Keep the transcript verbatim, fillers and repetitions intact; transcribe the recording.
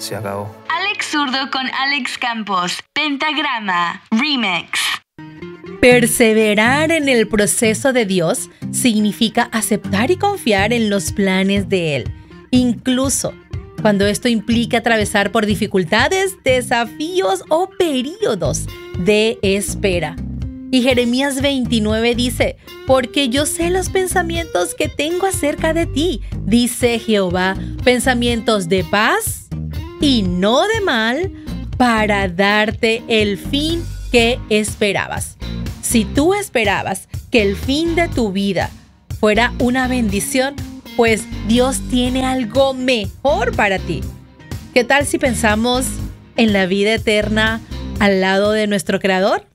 se acabó. Alex Zurdo con Alex Campos. Pentagrama Remix. Perseverar en el proceso de Dios significa aceptar y confiar en los planes de Él, incluso cuando esto implica atravesar por dificultades, desafíos o períodos de espera. Y Jeremías veintinueve dice, porque yo sé los pensamientos que tengo acerca de ti, dice Jehová, pensamientos de paz y no de mal, para darte el fin que esperabas. Si tú esperabas que el fin de tu vida fuera una bendición, pues Dios tiene algo mejor para ti. ¿Qué tal si pensamos en la vida eterna al lado de nuestro Creador?